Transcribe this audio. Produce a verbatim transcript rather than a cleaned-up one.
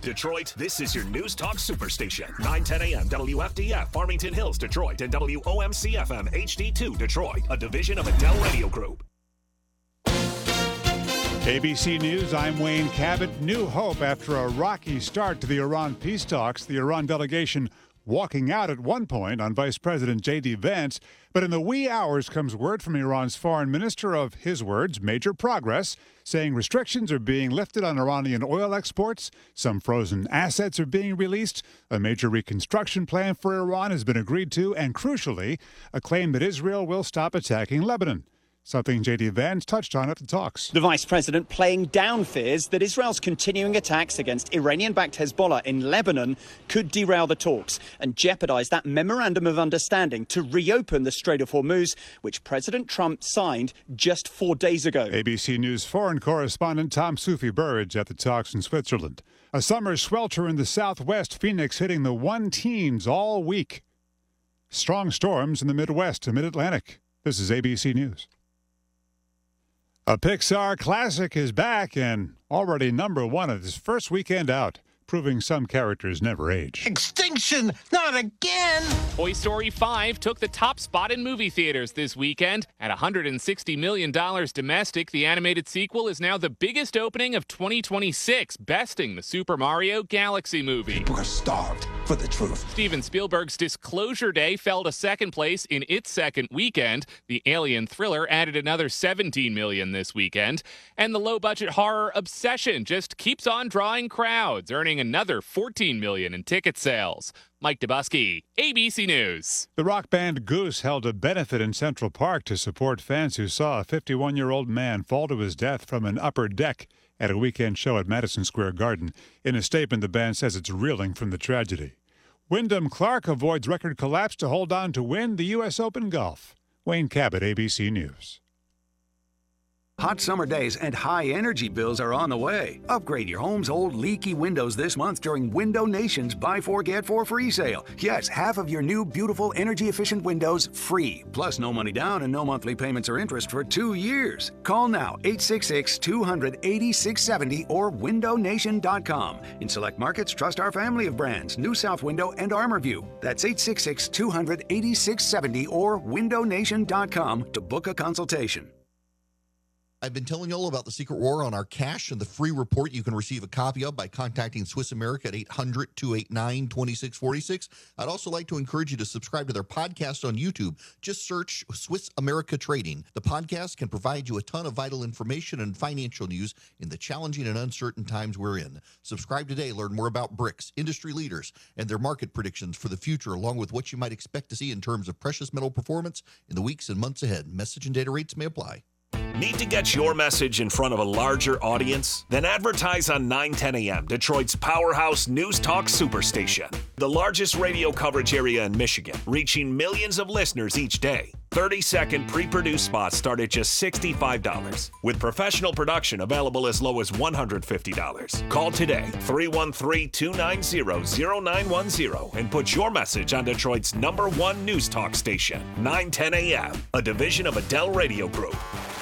Detroit, this is your News Talk Superstation. nine ten a.m. W F D F, Farmington Hills, Detroit, and W O M C F M H D two, Detroit, a division of Adele Radio Group. A B C News, I'm Wayne Cabot. New hope after a rocky start to the Iran peace talks. The Iran delegation walking out at one point on Vice President J D. Vance. But in the wee hours comes word from Iran's foreign minister of, his words, major progress, saying restrictions are being lifted on Iranian oil exports, some frozen assets are being released, a major reconstruction plan for Iran has been agreed to, and crucially, a claim that Israel will stop attacking Lebanon. Something J D. Vance touched on at the talks. The vice president playing down fears that Israel's continuing attacks against Iranian-backed Hezbollah in Lebanon could derail the talks and jeopardize that memorandum of understanding to reopen the Strait of Hormuz, which President Trump signed just four days ago. A B C News foreign correspondent Tom Sufi Burridge at the talks in Switzerland. A summer swelter in the southwest, Phoenix hitting the one teens all week. Strong storms in the Midwest and Mid-Atlantic. This is A B C News. A Pixar classic is back and already number one at its first weekend out, proving some characters never age. Extinction! Not again! Toy Story five took the top spot in movie theaters this weekend. At one hundred sixty million dollars domestic, the animated sequel is now the biggest opening of twenty twenty-six, besting the Super Mario Galaxy movie. People are starved for the truth. Steven Spielberg's Disclosure Day fell to second place in its second weekend. The Alien thriller added another seventeen million dollars this weekend. And the low-budget horror Obsession just keeps on drawing crowds, earning another fourteen million dollars in ticket sales. Mike Dubusky, A B C News. The rock band Goose held a benefit in Central Park to support fans who saw a fifty-one-year-old man fall to his death from an upper deck at a weekend show at Madison Square Garden. In a statement, the band says it's reeling from the tragedy. Wyndham Clark avoids record collapse to hold on to win the U S Open Golf. Wayne Cabot, A B C News. Hot summer days and high energy bills are on the way. Upgrade your home's old leaky windows this month during Window Nation's Buy Four Get Four free sale. Yes, half of your new beautiful energy efficient windows free. Plus no money down and no monthly payments or interest for two years. Call now eight six six, two hundred, eighty-six seventy or window nation dot com. In select markets, trust our family of brands, New South Window and ArmorView. That's eight six six, two hundred, eighty-six seventy or window nation dot com to book a consultation. I've been telling you all about the secret war on our cash and the free report you can receive a copy of by contacting Swiss America at eight hundred, two eight nine, two six four six. I'd also like to encourage you to subscribe to their podcast on YouTube. Just search Swiss America Trading. The podcast can provide you a ton of vital information and financial news in the challenging and uncertain times we're in. Subscribe today. Learn more about BRICS, industry leaders, and their market predictions for the future, along with what you might expect to see in terms of precious metal performance in the weeks and months ahead. Message and data rates may apply. Need to get your message in front of a larger audience? Then advertise on nine ten a.m., Detroit's powerhouse News Talk Superstation. The largest radio coverage area in Michigan, reaching millions of listeners each day. thirty-second pre-produced spots start at just sixty-five dollars, with professional production available as low as one hundred fifty dollars. Call today, three one three, two nine zero, zero nine one zero, and put your message on Detroit's number one News Talk station, nine ten a.m., a division of Adele Radio Group.